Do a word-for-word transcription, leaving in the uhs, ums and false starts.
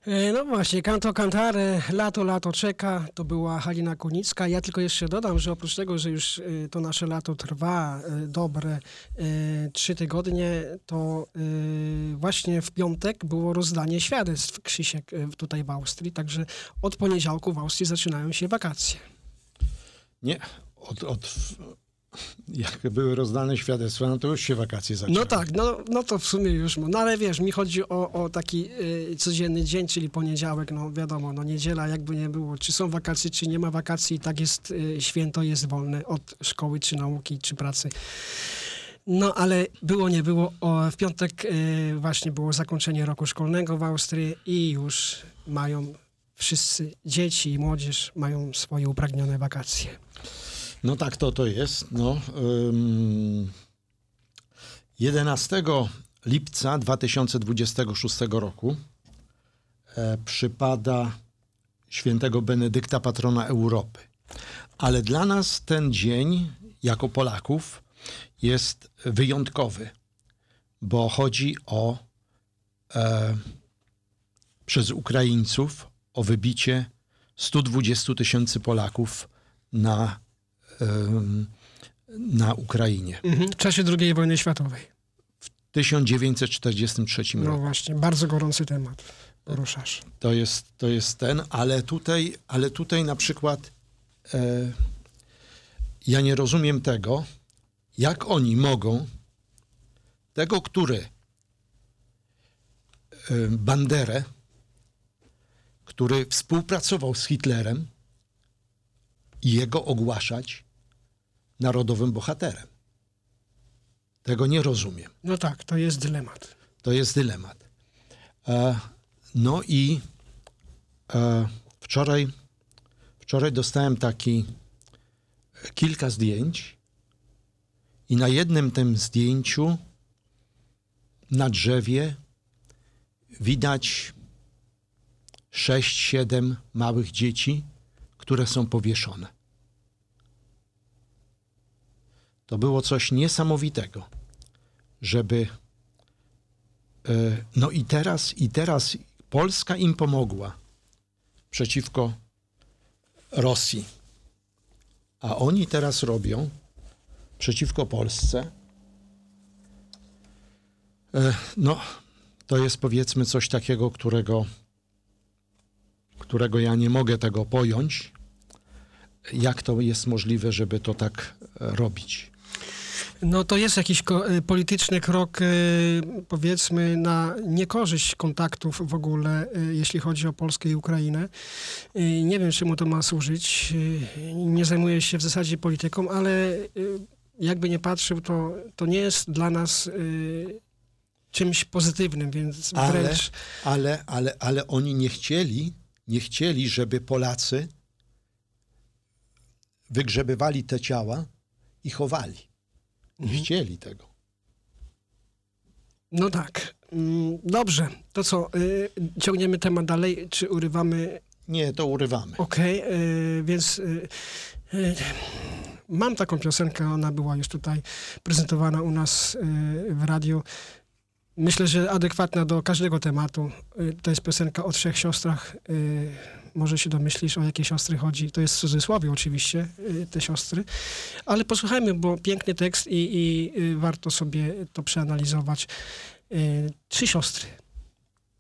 E, No właśnie, Canto Cantare, Lato, Lato czeka, to była Halina Kunicka. Ja tylko jeszcze dodam, że oprócz tego, że już e, to nasze lato trwa e, dobre e, trzy tygodnie, to e, właśnie w piątek było rozdanie świadectw, Krzysiek, e, tutaj w Austrii, także od poniedziałku w Austrii zaczynają się wakacje. Nie, od, od, jak były rozdane świadectwa, no to już się wakacje zaczęły. No tak, no, no to w sumie już, no ale wiesz, mi chodzi o, o taki y, codzienny dzień, czyli poniedziałek, no wiadomo, no niedziela jakby nie było, czy są wakacje, czy nie ma wakacji, i tak jest y, święto, jest wolne od szkoły, czy nauki, czy pracy. No ale było, nie było, o, w piątek y, właśnie było zakończenie roku szkolnego w Austrii i już mają wszyscy dzieci i młodzież mają swoje upragnione wakacje. No tak to to jest. No, ym, jedenastego lipca dwa tysiące dwudziestego szóstego roku e, przypada świętego Benedykta, patrona Europy. Ale dla nas ten dzień, jako Polaków, jest wyjątkowy, bo chodzi o e, przez Ukraińców o wybicie stu dwudziestu tysięcy Polaków na na Ukrainie. Mhm, w czasie drugiej wojny światowej. W tysiąc dziewięćset czterdziestym trzecim No roku. właśnie, bardzo gorący temat poruszasz. To jest, to jest ten, ale tutaj, ale tutaj na przykład e, ja nie rozumiem tego, jak oni mogą tego, który e, Banderę, który współpracował z Hitlerem, i jego ogłaszać narodowym bohaterem. Tego nie rozumiem. No tak, to jest dylemat. To jest dylemat. E, no i e, wczoraj, wczoraj dostałem taki kilka zdjęć i na jednym tym zdjęciu na drzewie widać sześć, siedem małych dzieci, które są powieszone. To było coś niesamowitego, żeby e, no i teraz, i teraz Polska im pomogła przeciwko Rosji, a oni teraz robią przeciwko Polsce. E, no, to jest powiedzmy coś takiego, którego którego ja nie mogę tego pojąć, jak to jest możliwe, żeby to tak robić. No to jest jakiś ko- polityczny krok, y, powiedzmy, na niekorzyść kontaktów w ogóle, y, jeśli chodzi o Polskę i Ukrainę. Y, nie wiem, czemu to ma służyć. Y, nie zajmuję się w zasadzie polityką, ale y, jakby nie patrzył, to, to nie jest dla nas y, czymś pozytywnym, więc Ale, wręcz... ale, ale, ale oni nie chcieli, nie chcieli, żeby Polacy wygrzebywali te ciała i chowali. Nie Mhm. chcieli tego. No tak. Mm, Dobrze. To co, y, ciągniemy temat dalej, czy urywamy? Nie, to urywamy. Okej, y, więc y, y, mam taką piosenkę, ona była już tutaj prezentowana u nas y, w radiu. Myślę, że adekwatna do każdego tematu. Y, to jest piosenka o trzech siostrach. Y, może się domyślisz, o jakie siostry chodzi. To jest w cudzysłowie oczywiście, y, te siostry. Ale posłuchajmy, bo piękny tekst i, i y, warto sobie to przeanalizować. Y, trzy siostry.